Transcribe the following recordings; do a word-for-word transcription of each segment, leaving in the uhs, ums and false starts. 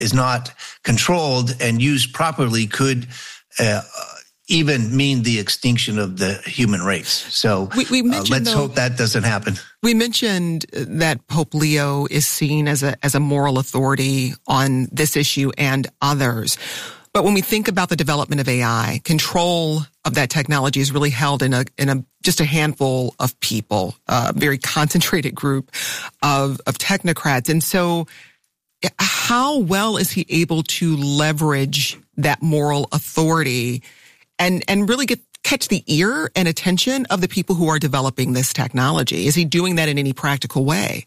is not controlled and used properly could uh, even mean the extinction of the human race. So we, we uh, let's though, hope that doesn't happen. We mentioned that Pope Leo is seen as a as a moral authority on this issue and others. But when we think about the development of A I, control of that technology is really held in a in a just a handful of people, a very concentrated group of of technocrats. And so how well is he able to leverage that moral authority and and really get catch the ear and attention of the people who are developing this technology? Is he doing that in any practical way?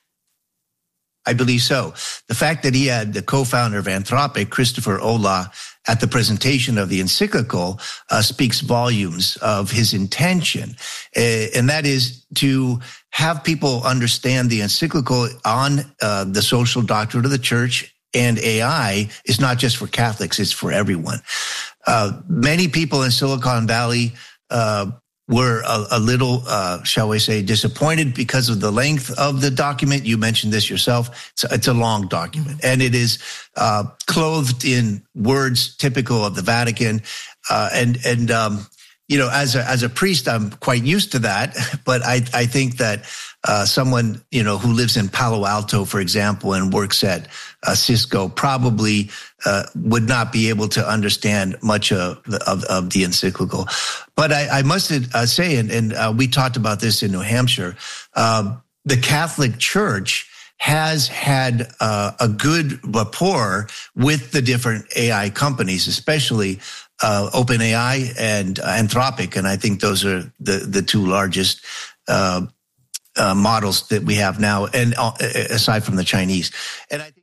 I believe so. The fact that he had the co-founder of Anthropic, Christopher Olah, at the presentation of the encyclical uh, speaks volumes of his intention. Uh, and that is to have people understand the encyclical on uh, the social doctrine of the church and A I is not just for Catholics, it's for everyone. Uh, many people in Silicon Valley uh, were a, a little, uh, shall we say, disappointed because of the length of the document. You mentioned this yourself. It's, it's a long document, and it is uh, clothed in words typical of the Vatican. Uh, and and um, you know, as a as a priest, I'm quite used to that. But I I think that uh, someone you know who lives in Palo Alto, for example, and works at uh, Cisco probably uh, would not be able to understand much of the, of, of the encyclical. But I, I must uh, say, and, and uh, we talked about this in New Hampshire, uh, the Catholic Church has had uh, a good rapport with the different A I companies, especially uh, OpenAI and uh, Anthropic. And I think those are the, the two largest uh, uh, models that we have now, and uh, aside from the Chinese. And I think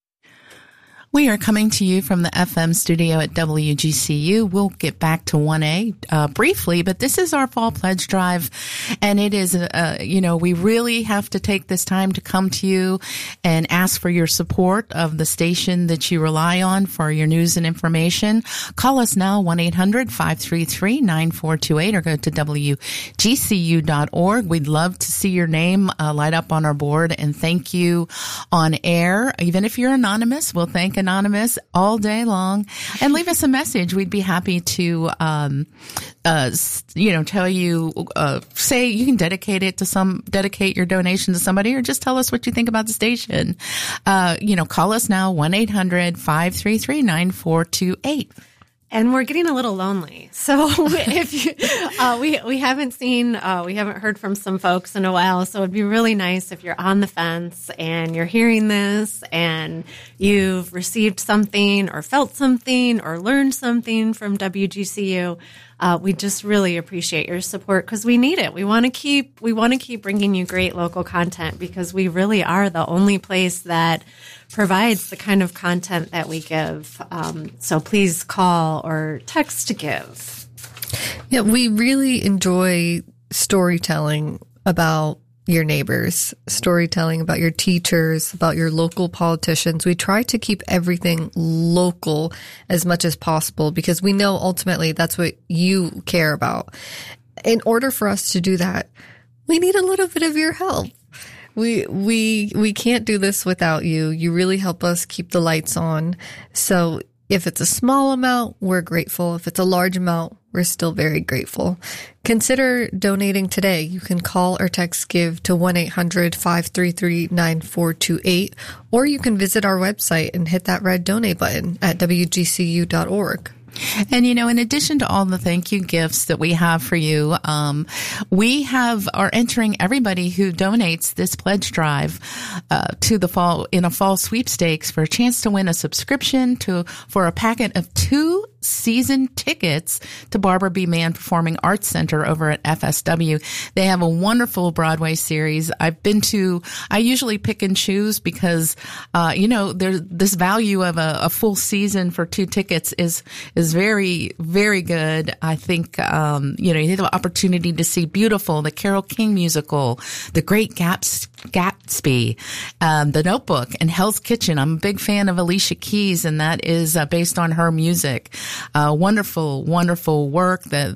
we are coming to you from the F M studio at W G C U. We'll get back to one A uh, briefly, but this is our fall pledge drive, and it is, uh, you know, we really have to take this time to come to you and ask for your support of the station that you rely on for your news and information. Call us now, one eight hundred five three three nine four two eight, or go to W G C U dot org. We'd love to see your name uh, light up on our board and thank you on air. Even if you're anonymous, we'll thank anonymous all day long, and leave us a message. We'd be happy to, um, uh, you know, tell you, uh, say you can dedicate it to some, dedicate your donation to somebody, or just tell us what you think about the station. Uh, you know, call us now, one eight hundred five three three nine four two eight. And we're getting a little lonely. So if you, uh, we, we haven't seen, uh, we haven't heard from some folks in a while. So it'd be really nice if you're on the fence and you're hearing this and you've received something or felt something or learned something from W G C U. Uh, we just really appreciate your support because we need it. We want to keep, we want to keep bringing you great local content because we really are the only place that provides the kind of content that we give. Um, so please call or text to give. Yeah, we really enjoy storytelling about your neighbors, storytelling about your teachers, about your local politicians. We try to keep everything local as much as possible because we know ultimately that's what you care about. In order for us to do that, we need a little bit of your help. We, we, we can't do this without you. You really help us keep the lights on. So if it's a small amount, we're grateful. If it's a large amount, we're still very grateful. Consider donating today. You can call or text GIVE to one eight hundred five three three nine four two eight, or you can visit our website and hit that red donate button at W G C U dot org. And, you know, in addition to all the thank you gifts that we have for you, um, we have, are entering everybody who donates this pledge drive, uh, to the fall, in a fall sweepstakes for a chance to win a subscription to, for a packet of two season tickets to Barbara B. Mann Performing Arts Center over at F S W. They have a wonderful Broadway series. I've been to, I usually pick and choose because, uh, you know, there's this value of a, a full season for two tickets is, is very, very good. I think, um, you know, you have the opportunity to see Beautiful, the Carole King musical, The Great Gaps, Gatsby, um, The Notebook, and Hell's Kitchen. I'm a big fan of Alicia Keys, and that is uh, based on her music. Uh, wonderful, wonderful work. The, these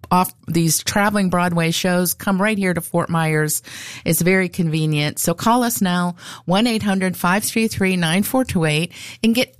off these traveling Broadway shows, come right here to Fort Myers. It's very convenient. So call us now, one eight hundred five three three nine four two eight, and get